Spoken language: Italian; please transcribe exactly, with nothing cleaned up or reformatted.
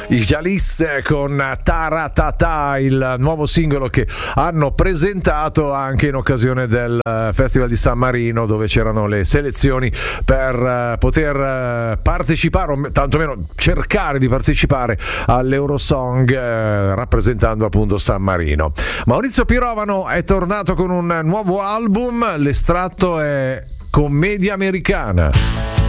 I Jalis con Taratata, il nuovo singolo che hanno presentato anche in occasione del Festival di San Marino, dove c'erano le selezioni per poter partecipare, o tantomeno cercare di partecipare all'Eurosong, eh, rappresentando appunto San Marino. Maurizio Pirovano è tornato con un nuovo album, l'estratto è Commedia Americana.